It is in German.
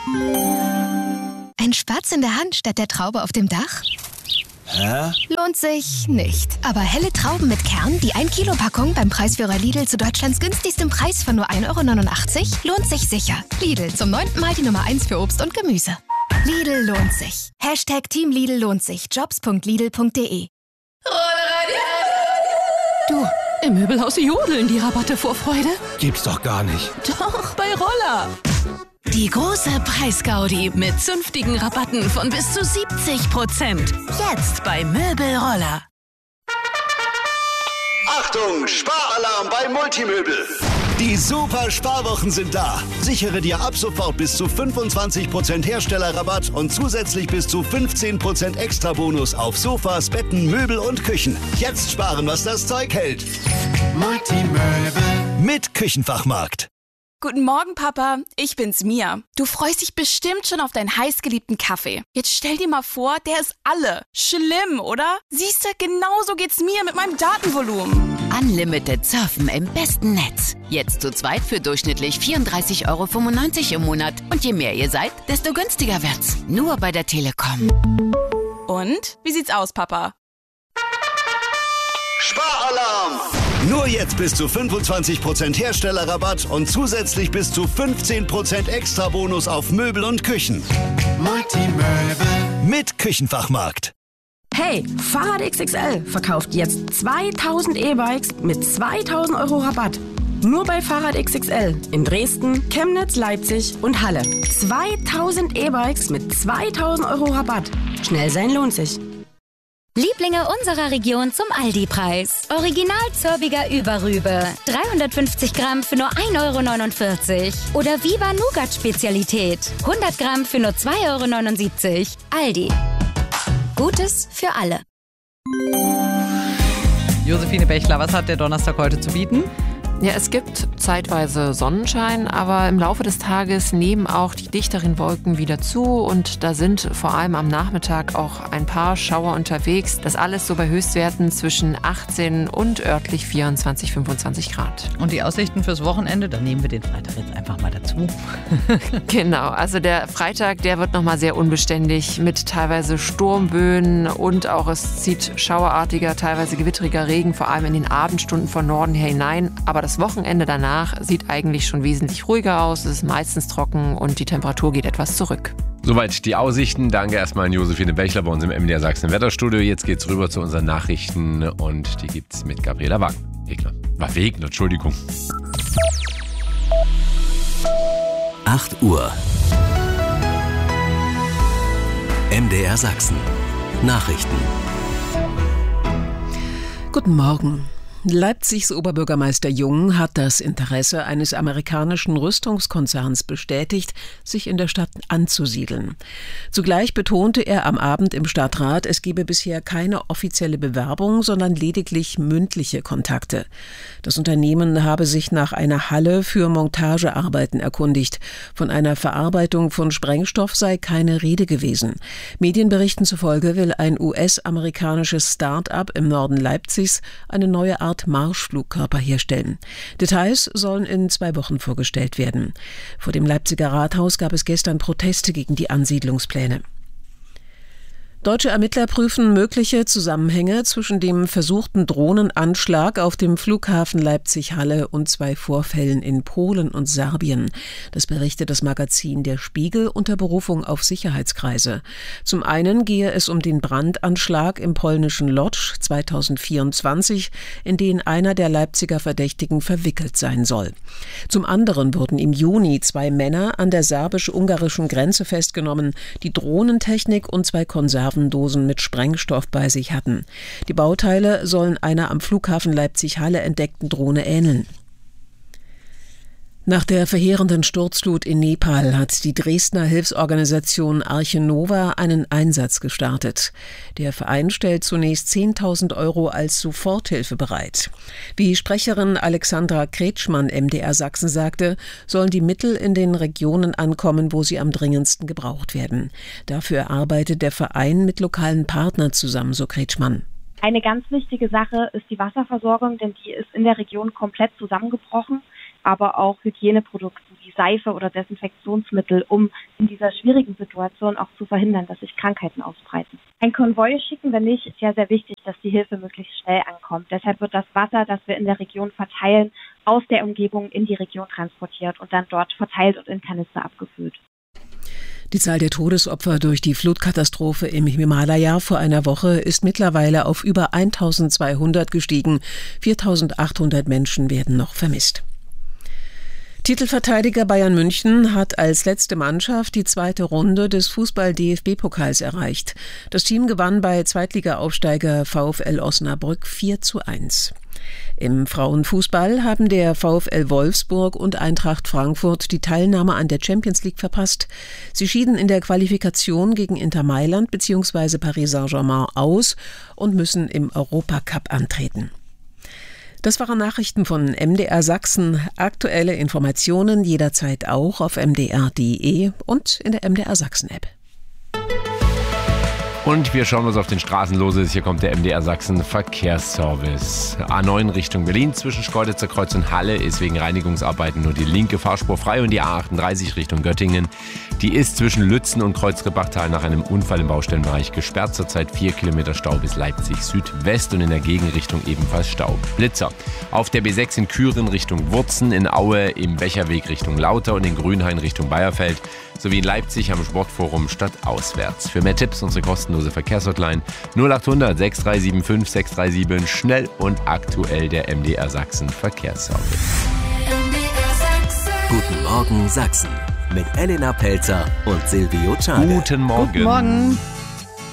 Ein Spatz in der Hand statt der Traube auf dem Dach? Hä? Lohnt sich nicht. Aber helle Trauben mit Kern, die 1-Kilo-Packung beim Preisführer Lidl zu Deutschlands günstigstem Preis von nur 1,89 € lohnt sich sicher. Lidl, zum 9. Mal die Nummer 1 für Obst und Gemüse. Lidl lohnt sich. #Team Lidl lohnt sich. Jobs.lidl.de. Du, im Möbelhaus jodeln die Rabatte vor Freude. Gibt's doch gar nicht. Doch, bei Roller. Die große Preisgaudi mit zünftigen Rabatten von bis zu 70%. Jetzt bei Möbelroller. Achtung, Sparalarm bei Multimöbel. Die super Sparwochen sind da. Sichere dir ab sofort bis zu 25% Herstellerrabatt und zusätzlich bis zu 15% Extrabonus auf Sofas, Betten, Möbel und Küchen. Jetzt sparen, was das Zeug hält. Multimöbel mit Küchenfachmarkt. Guten Morgen, Papa. Ich bin's, Mia. Du freust dich bestimmt schon auf deinen heißgeliebten Kaffee. Jetzt stell dir mal vor, der ist alle. Schlimm, oder? Siehste, genauso geht's mir mit meinem Datenvolumen. Unlimited Surfen im besten Netz. Jetzt zu zweit für durchschnittlich 34,95 € im Monat. Und je mehr ihr seid, desto günstiger wird's. Nur bei der Telekom. Und? Wie sieht's aus, Papa? Sparalarm! Nur jetzt bis zu 25% Herstellerrabatt und zusätzlich bis zu 15% Extrabonus auf Möbel und Küchen. Multimöbel mit Küchenfachmarkt. Hey, Fahrrad XXL verkauft jetzt 2000 E-Bikes mit 2000 € Rabatt. Nur bei Fahrrad XXL in Dresden, Chemnitz, Leipzig und Halle. 2000 E-Bikes mit 2000 € Rabatt. Schnell sein lohnt sich. Lieblinge unserer Region zum Aldi-Preis. Original Zörbiger Überrübe. 350 Gramm für nur 1,49 € Oder Viva Nougat-Spezialität. 100 Gramm für nur 2,79 €. Aldi. Gutes für alle. Josephine Bechler, was hat der Donnerstag heute zu bieten? Ja, es gibt zeitweise Sonnenschein, aber im Laufe des Tages nehmen auch die dichteren Wolken wieder zu und da sind vor allem am Nachmittag auch ein paar Schauer unterwegs. Das alles so bei Höchstwerten zwischen 18 und örtlich 24, 25 Grad. Und die Aussichten fürs Wochenende, da nehmen wir den Freitag jetzt einfach mal dazu. Genau, also der Freitag, der wird nochmal sehr unbeständig mit teilweise Sturmböen und auch es zieht schauerartiger, teilweise gewitteriger Regen, vor allem in den Abendstunden von Norden her hinein. Aber das Wochenende danach sieht eigentlich schon wesentlich ruhiger aus. Es ist meistens trocken und die Temperatur geht etwas zurück. Soweit die Aussichten. Danke erstmal an Josephine Bechler bei uns im MDR Sachsen Wetterstudio. Jetzt geht's rüber zu unseren Nachrichten und die gibt's mit Gabriela Wegner. Entschuldigung. 8 Uhr. MDR Sachsen. Nachrichten. Guten Morgen. Leipzigs Oberbürgermeister Jung hat das Interesse eines amerikanischen Rüstungskonzerns bestätigt, sich in der Stadt anzusiedeln. Zugleich betonte er am Abend im Stadtrat, es gebe bisher keine offizielle Bewerbung, sondern lediglich mündliche Kontakte. Das Unternehmen habe sich nach einer Halle für Montagearbeiten erkundigt. Von einer Verarbeitung von Sprengstoff sei keine Rede gewesen. Medienberichten zufolge will ein US-amerikanisches Start-up im Norden Leipzigs eine neue Art Marschflugkörper herstellen. Details sollen in 2 Wochen vorgestellt werden. Vor dem Leipziger Rathaus gab es gestern Proteste gegen die Ansiedlungspläne. Deutsche Ermittler prüfen mögliche Zusammenhänge zwischen dem versuchten Drohnenanschlag auf dem Flughafen Leipzig-Halle und 2 Vorfällen in Polen und Serbien. Das berichtet das Magazin Der Spiegel unter Berufung auf Sicherheitskreise. Zum einen gehe es um den Brandanschlag im polnischen Lodz 2024, in den einer der Leipziger Verdächtigen verwickelt sein soll. Zum anderen wurden im Juni 2 Männer an der serbisch-ungarischen Grenze festgenommen, die Drohnentechnik und 2 Konservendosen mit Sprengstoff bei sich hatten. Die Bauteile sollen einer am Flughafen Leipzig-Halle entdeckten Drohne ähneln. Nach der verheerenden Sturzflut in Nepal hat die Dresdner Hilfsorganisation Arche Nova einen Einsatz gestartet. Der Verein stellt zunächst 10.000 € als Soforthilfe bereit. Wie Sprecherin Alexandra Kretschmann MDR Sachsen sagte, sollen die Mittel in den Regionen ankommen, wo sie am dringendsten gebraucht werden. Dafür arbeitet der Verein mit lokalen Partnern zusammen, so Kretschmann. Eine ganz wichtige Sache ist die Wasserversorgung, denn die ist in der Region komplett zusammengebrochen. aber auch Hygieneprodukten wie Seife oder Desinfektionsmittel, um in dieser schwierigen Situation auch zu verhindern, dass sich Krankheiten ausbreiten. Ein Konvoi schicken wir nicht, ist ja sehr wichtig, dass die Hilfe möglichst schnell ankommt. Deshalb wird das Wasser, das wir in der Region verteilen, aus der Umgebung in die Region transportiert und dann dort verteilt und in Kanister abgefüllt. Die Zahl der Todesopfer durch die Flutkatastrophe im Himalaya vor einer Woche ist mittlerweile auf über 1200 gestiegen. 4800 Menschen werden noch vermisst. Titelverteidiger Bayern München hat als letzte Mannschaft die zweite Runde des Fußball-DFB-Pokals erreicht. Das Team gewann bei Zweitliga-Aufsteiger VfL Osnabrück 4:1. Im Frauenfußball haben der VfL Wolfsburg und Eintracht Frankfurt die Teilnahme an der Champions League verpasst. Sie schieden in der Qualifikation gegen Inter Mailand bzw. Paris Saint-Germain aus und müssen im Europacup antreten. Das waren Nachrichten von MDR Sachsen. Aktuelle Informationen jederzeit auch auf mdr.de und in der MDR Sachsen App. Und wir schauen, was auf den Straßen los ist. Hier kommt der MDR Sachsen Verkehrsservice. A9 Richtung Berlin zwischen Schkeuditzer Kreuz und Halle ist wegen Reinigungsarbeiten nur die linke Fahrspur frei und die A38 Richtung Göttingen. Die ist zwischen Lützen und Kreuzgebachtal nach einem Unfall im Baustellenbereich gesperrt. Zurzeit 4 Kilometer Stau bis Leipzig Südwest und in der Gegenrichtung ebenfalls Stau. Blitzer auf der B6 in Kühren Richtung Wurzen, in Aue im Becherweg Richtung Lauter und in Grünhain Richtung Bayerfeld sowie in Leipzig am Sportforum stadtauswärts. Für mehr Tipps unsere kostenlose Verkehrshotline 0800 6375 637. Schnell und aktuell der MDR Sachsen Verkehrsservice. Guten Morgen Sachsen mit Elena Pelzer und Silvio Czade. Guten Morgen. Guten Morgen.